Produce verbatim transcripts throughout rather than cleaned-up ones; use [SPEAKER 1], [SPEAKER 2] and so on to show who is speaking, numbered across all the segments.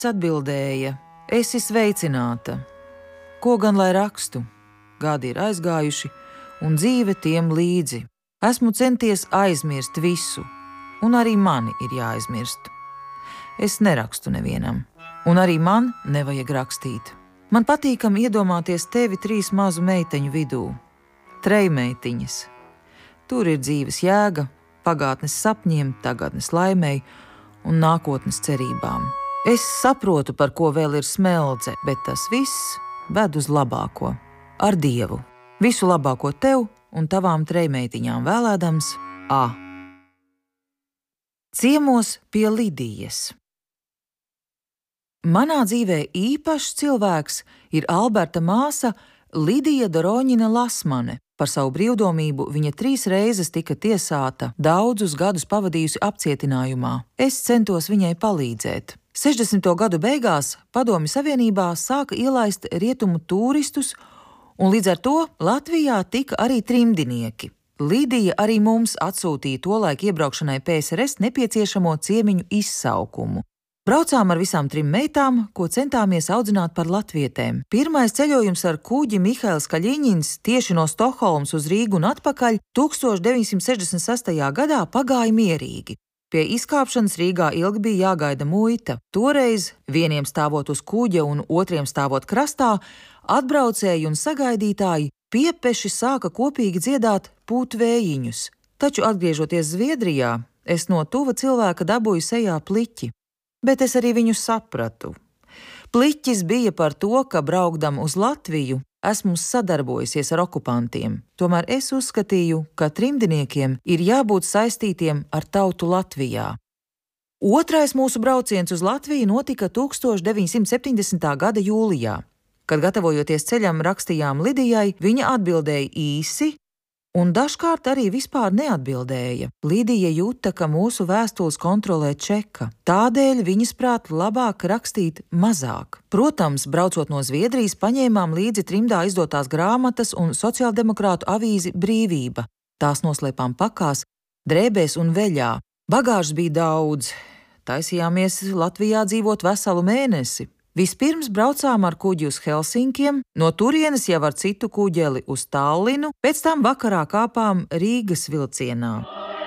[SPEAKER 1] Atbildēja: esi sveicināta. Ko gan lai rakstu? Gadi ir aizgājuši, un dzīve tiem līdzi. Esmu centies aizmirst visu, un arī mani ir jāaizmirst. Es nerakstu nevienam, un arī man nevajag rakstīt. Man patīkam iedomāties tevi trīs mazu meiteņu vidū. Trejmeitiņas. Tur ir dzīves jēga, pagātnes sapņiem, tagadnes laimei un nākotnes cerībām. Es saprotu, par ko vēl ir smeldze, bet tas viss ved uz labāko. Ar Dievu. Visu labāko tev un tavām trejmeitiņām vēlēdams A. Ciemos pie Lidijas. Manā dzīvē īpašs cilvēks ir Alberta māsa Lidija Doroņina Lasmane. Par savu brīvdomību viņa trīs reizes tika tiesāta, daudzus gadus pavadījusi apcietinājumā. Es centos viņai palīdzēt. sešdesmito gadu beigās Padomju Savienībā sāka ielaist rietumu turistus, un līdz ar to Latvijā tika arī trimdinieki. Lidija arī mums atsūtīja tolaik iebraukšanai P S R S nepieciešamo ciemiņu izsaukumu. Braucām ar visām trim meitām, ko centāmies audzināt par latvietēm. Pirmais ceļojums ar kuģi Mihails Kaļiņins tieši no Stokholmas uz Rīgu un atpakaļ tūkstoš deviņsimt sešdesmit sestajā gadā pagāja mierīgi. Pie izkāpšanas Rīgā ilgi bija jāgaida muita. Toreiz, vieniem stāvot uz kuģa un otriem stāvot krastā, atbraucēji un sagaidītāji piepeši sāka kopīgi dziedāt pūtvējiņus. Taču, atgriežoties Zviedrijā, es no tuva cilvēka dabūju sejā pliķi. Bet es arī viņu sapratu. Pliķis bija par to, ka braukdam uz Latviju, esmu sadarbojusies ar okupantiem. Tomēr es uzskatīju, ka trimdiniekiem ir jābūt saistītiem ar tautu Latvijā. Otrais mūsu brauciens uz Latviju notika tūkstoš deviņsimt septiņdesmitā gada jūlijā. Kad gatavojoties ceļam rakstījām Lidijai, viņa atbildēja īsi, un dažkārt arī vispār neatbildēja. Lidija jūta, ka mūsu vēstules kontrolē čeka. Tādēļ viņas prāt labāk rakstīt mazāk. Protams, braucot no Zviedrijas, paņēmām līdzi trimdā izdotās grāmatas un sociāldemokrātu avīzi Brīvība. Tās noslēpām pakās, drēbēs un veļā. Bagāžas bija daudz. Taisījāmies Latvijā dzīvot veselu mēnesi. Vispirms braucām ar kuģi uz Helsinkiem, no turienes jau ar citu kuģeli uz Tallinu, pēc tam vakarā kāpām Rīgas vilcienā.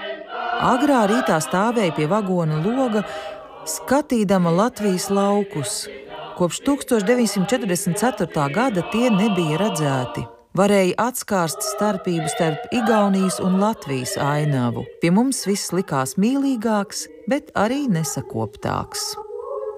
[SPEAKER 1] Agrā rītā stāvēja pie vagona loga, skatīdama Latvijas laukus. Kopš tūkstoš deviņsimt četrdesmit ceturtā gada tie nebija redzēti. Varēja atskārst starpību starp Igaunijas un Latvijas ainavu. Pie mums viss likās mīlīgāks, bet arī nesakoptāks.